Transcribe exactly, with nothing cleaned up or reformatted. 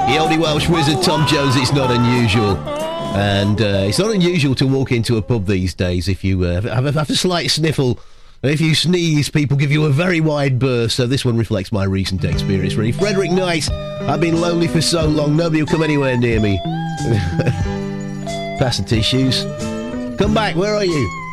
The oldie Welsh wizard Tom Jones. It's not unusual. And uh, it's not unusual to walk into a pub these days if you uh, have, have a slight sniffle. And if you sneeze, people give you a very wide berth. So this one reflects my recent experience, really. Frederick Knight, I've been lonely for so long, nobody will come anywhere near me. Pass the tissues. Come back, where are you?